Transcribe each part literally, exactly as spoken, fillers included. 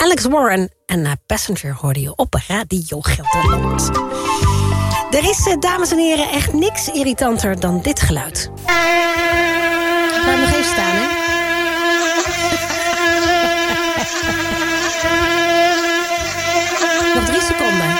Alex Warren en uh, Passenger hoorde je op Radio Gelderland. Er is, uh, dames en heren, echt niks irritanter dan dit geluid. Laat nog even staan, hè. Nog drie seconden.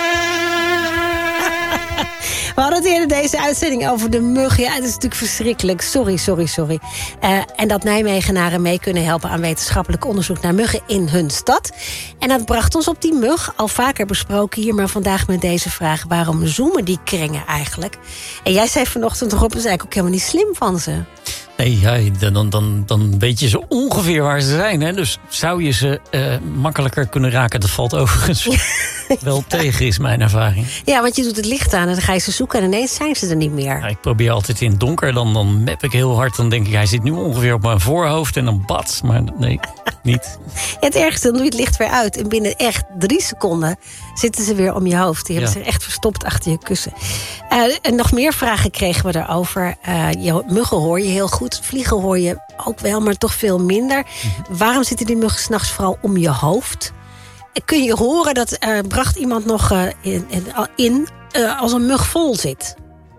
We hadden het eerder deze uitzending over de mug. Ja, het is natuurlijk verschrikkelijk. Sorry, sorry, sorry. Uh, en dat Nijmegenaren mee kunnen helpen aan wetenschappelijk onderzoek naar muggen in hun stad. En dat bracht ons op die mug, al vaker besproken hier, maar vandaag met deze vraag: waarom zoomen die kringen eigenlijk? En jij zei vanochtend erop, dat is eigenlijk ook helemaal niet slim van ze. Nee, ja, dan, dan, dan weet je zo ongeveer waar ze zijn. Hè? Dus zou je ze uh, makkelijker kunnen raken? Dat valt overigens wel tegen, is mijn ervaring. Ja, want je doet het licht aan en dan ga je ze zoeken en ineens zijn ze er niet meer. Ja, ik probeer altijd in het donker, dan, dan map ik heel hard. Dan denk ik, hij zit nu ongeveer op mijn voorhoofd en dan bats. Maar nee, niet. Ja, het ergste, dan doe je het licht weer uit. En binnen echt drie seconden zitten ze weer om je hoofd. Die hebben Ja. zich echt verstopt achter je kussen. Uh, en nog meer vragen kregen we daarover. Uh, je, muggen hoor je heel goed. Vliegen hoor je ook wel, maar toch veel minder. Mm-hmm. Waarom zitten die muggen 's nachts vooral om je hoofd? Kun je horen, dat uh, bracht iemand nog uh, in, in uh, als een mug vol zit.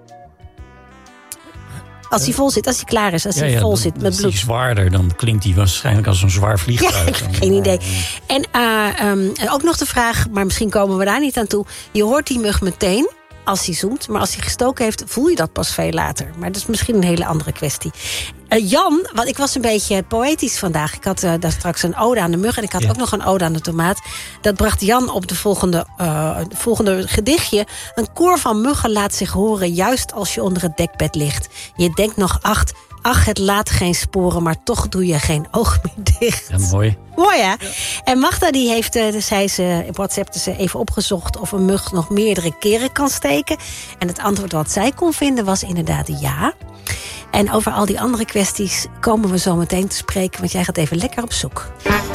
Als hij vol zit, als hij klaar is, als hij ja, ja, vol dan, zit dan met is bloed. hij zwaarder, dan klinkt hij waarschijnlijk als een zwaar vliegtuig. Ja, ik heb geen idee. En uh, um, ook nog de vraag, maar misschien komen we daar niet aan toe. Je hoort die mug meteen als hij zoemt, maar als hij gestoken heeft, voel je dat pas veel later. Maar dat is misschien een hele andere kwestie. Uh, Jan, want ik was een beetje poëtisch vandaag. Ik had uh, daar straks een ode aan de mug en ik had ja. ook nog een ode aan de tomaat. Dat bracht Jan op de volgende, uh, de volgende gedichtje. Een koor van muggen laat zich horen, juist als je onder het dekbed ligt. Je denkt nog acht, ach, het laat geen sporen, maar toch doe je geen oog meer dicht. Ja, mooi. Mooi, hè? Ja. En Magda, die heeft, uh, zei ze, op WhatsApp ze even opgezocht of een mug nog meerdere keren kan steken. En het antwoord wat zij kon vinden was inderdaad ja. En over al die andere kwesties komen we zo meteen te spreken, want jij gaat even lekker op zoek.